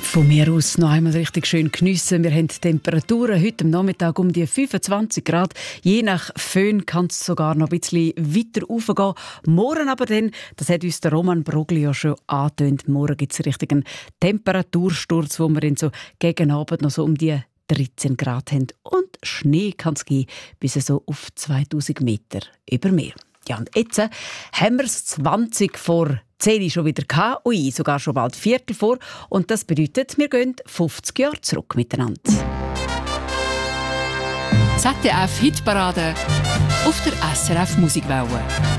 Von mir aus noch einmal richtig schön geniessen. Wir haben Temperaturen heute am Nachmittag um die 25 Grad. Je nach Föhn kann es sogar noch ein bisschen weiter raufgehen. Morgen aber dann, das hat uns der Roman Brogli ja schon angetönt, morgen gibt es einen richtigen Temperatursturz, wo wir dann so gegen Abend noch so um die 13 Grad haben. Und Schnee kann es gehen bis so auf 2000 Meter über Meer. Ja, und jetzt haben wir es 20 vor 10 schon wieder gehabt. Ui, sogar schon bald Viertel vor. Und das bedeutet, wir gehen 50 Jahre zurück miteinander. ZDF-Hitparade auf der SRF Musikwelle.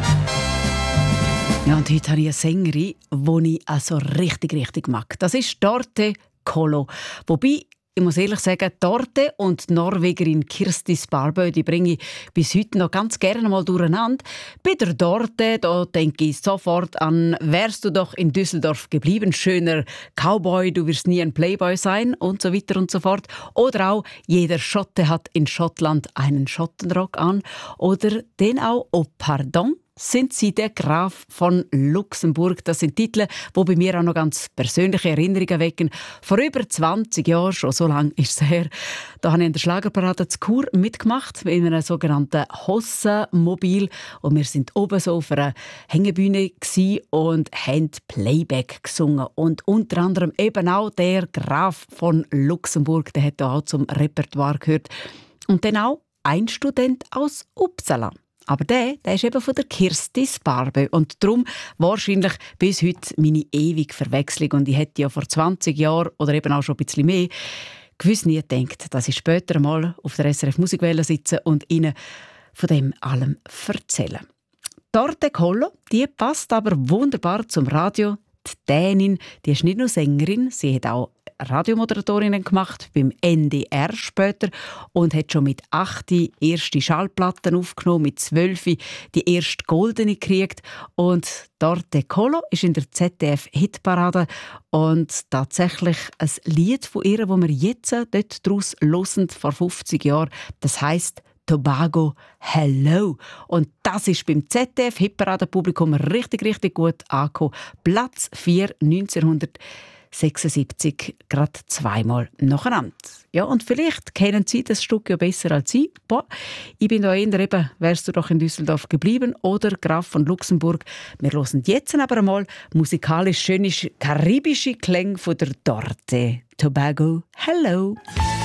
Ja, und heute habe ich eine Sängerin, die ich also richtig mag. Das ist Dorte Kolo. Wobei, ich muss ehrlich sagen, Dorte und die Norwegerin Kirsti Sparbø, die bringe ich bis heute noch ganz gerne mal durcheinander. Bei der Dorte, da denke ich sofort an «Wärst du doch in Düsseldorf geblieben, schöner Cowboy, du wirst nie ein Playboy sein» und so weiter und so fort. Oder auch «Jeder Schotte hat in Schottland einen Schottenrock an». Oder den auch «Oh pardon». Sind Sie der Graf von Luxemburg? Das sind Titel, die bei mir auch noch ganz persönliche Erinnerungen wecken. Vor über 20 Jahren, schon so lange ist es her, da habe ich in der Schlagerparade zu Chur mitgemacht, in einem sogenannten Hossenmobil. Und wir sind oben so auf einer Hängebühne und haben Playback gesungen. Und unter anderem eben auch der Graf von Luxemburg, der hat auch zum Repertoire gehört. Und dann auch ein Student aus Uppsala. Aber der ist eben von der Kirsti Sparbø. Und darum wahrscheinlich bis heute meine ewige Verwechslung. Und ich hätte ja vor 20 Jahren oder eben auch schon ein bisschen mehr gewiss nie gedacht, dass ich später einmal auf der SRF Musikwelle sitze und Ihnen von dem allem erzähle. Dorte Kolo, die passt aber wunderbar zum Radio. Die Dänin, die ist nicht nur Sängerin, sie hat auch Radiomoderatorin gemacht, beim NDR später, und hat schon mit 8 die erste Schallplatten aufgenommen, mit 12 die erste goldene gekriegt. Und Dorte Kolo ist in der ZDF-Hitparade und tatsächlich ein Lied von ihr, das wir jetzt dort draus hören, vor 50 Jahren, das heisst Tobago Hello. Und das ist beim ZDF-Hitparade-Publikum richtig gut angekommen. Platz 4, 1976, gerade zweimal nacheinander. Ja, und vielleicht kennen Sie das Stück ja besser als ich. Boah, ich bin da eher eben, «Wärst du doch in Düsseldorf geblieben» oder «Graf von Luxemburg». Wir hören jetzt aber einmal musikalisch schöne karibische Klänge von der Dorte. Tobago Hello.